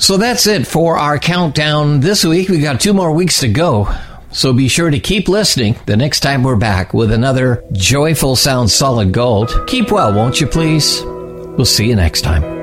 So that's it for our countdown this week. We got 2 more weeks to go. So be sure to keep listening the next time we're back with another Joyful Sound Solid Gold. Keep well, won't you please? We'll see you next time.